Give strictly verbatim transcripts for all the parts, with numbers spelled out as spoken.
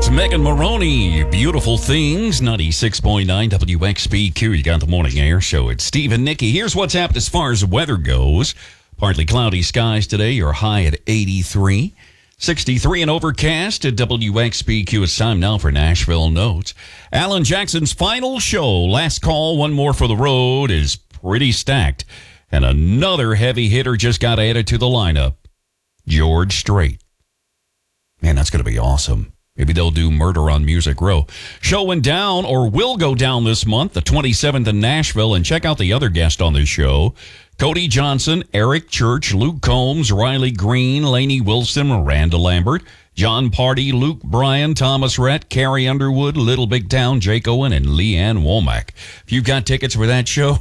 Megan Maroney. Beautiful Things, ninety-six point nine W X B Q. You got the Morning Air Show. It's Steve and Nikki. Here's what's happened as far as the weather goes. Partly cloudy skies today. Your high at eighty-three. sixty-three and overcast at W X B Q. It's time now for Nashville Notes. Alan Jackson's final show. Last call, one more for the road, is pretty stacked. And another heavy hitter just got added to the lineup. George Strait. Man, that's going to be awesome. Maybe they'll do Murder on Music Row. Show went down or will go down this month, the twenty-seventh in Nashville. And check out the other guests on this show. Cody Johnson, Eric Church, Luke Combs, Riley Green, Lainey Wilson, Miranda Lambert, John Party, Luke Bryan, Thomas Rhett, Carrie Underwood, Little Big Town, Jake Owen, and Leanne Womack. If you've got tickets for that show,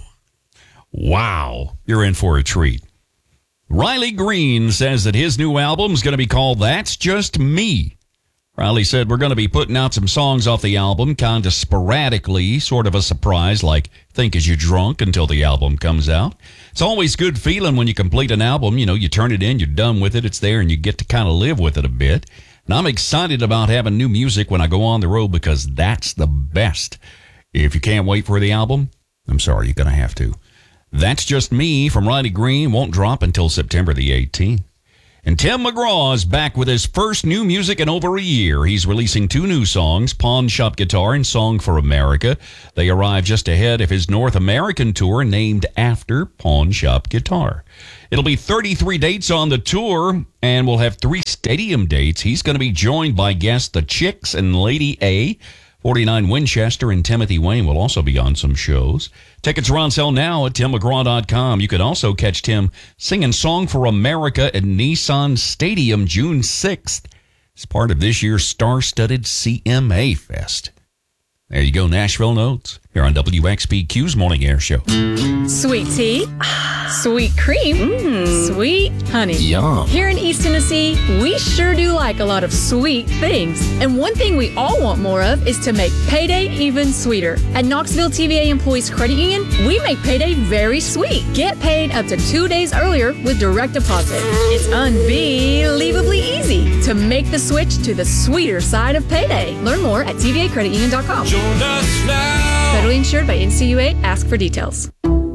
wow, you're in for a treat. Riley Green says that his new album is going to be called That's Just Me. Riley said, we're going to be putting out some songs off the album, kind of sporadically, sort of a surprise, like Think As You Drunk, until the album comes out. It's always good feeling when you complete an album. You know, you turn it in, you're done with it, it's there, and you get to kind of live with it a bit. And I'm excited about having new music when I go on the road because that's the best. If you can't wait for the album, I'm sorry, you're going to have to. That's Just Me from Riley Green won't drop until September the eighteenth. And Tim McGraw is back with his first new music in over a year. He's releasing two new songs, Pawn Shop Guitar and Song for America. They arrive just ahead of his North American tour named after Pawn Shop Guitar. It'll be thirty-three dates on the tour, and we'll have three stadium dates. He's going to be joined by guests The Chicks and Lady A. forty-nine Winchester and Timothy Wayne will also be on some shows. Tickets are on sale now at tim mcgraw dot com. You could also catch Tim singing Song for America at Nissan Stadium June sixth as part of this year's star-studded C M A Fest. There you go, Nashville Notes, here on W X B Q's Morning Air Show. Sweet tea, sweet cream, mm. sweet honey. Yum. Here in East Tennessee, we sure do like a lot of sweet things. And one thing we all want more of is to make payday even sweeter. At Knoxville T V A Employees Credit Union, we make payday very sweet. Get paid up to two days earlier with direct deposit. It's unbelievably easy to make the switch to the sweeter side of payday. Learn more at t v a credit union dot com. Federally insured by N C U A. Ask for details.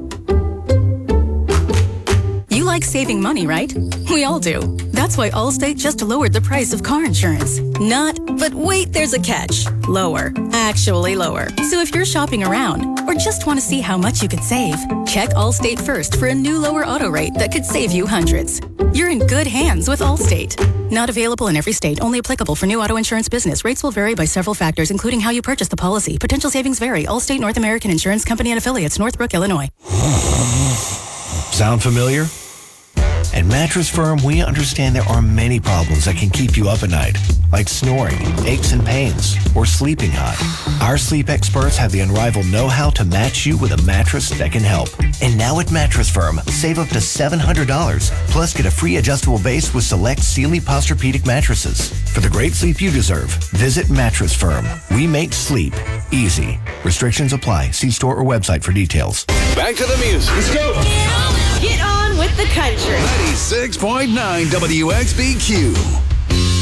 You like saving money, right? We all do. That's why Allstate just lowered the price of car insurance. Not, but wait, there's a catch. Lower. Actually lower. So if you're shopping around or just want to see how much you could save, check Allstate first for a new lower auto rate that could save you hundreds. You're in good hands with Allstate. Not available in every state. Only applicable for new auto insurance business. Rates will vary by several factors, including how you purchase the policy. Potential savings vary. Allstate North American Insurance Company and Affiliates, Northbrook, Illinois. Sound familiar? At Mattress Firm, we understand there are many problems that can keep you up at night, like snoring, aches and pains, or sleeping hot. Our sleep experts have the unrivaled know-how to match you with a mattress that can help. And now at Mattress Firm, save up to seven hundred dollars, plus get a free adjustable base with select Sealy Posturepedic mattresses. For the great sleep you deserve, visit Mattress Firm. We make sleep easy. Restrictions apply. See store or website for details. Back to the music. Let's go. Get on with the country. ninety-six point nine W X B Q.